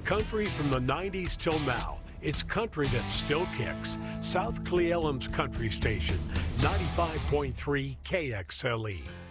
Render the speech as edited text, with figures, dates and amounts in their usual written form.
Country from the 90s till now. It's country that still kicks. South Cle Elum's Country Station, 95.3 KXLE.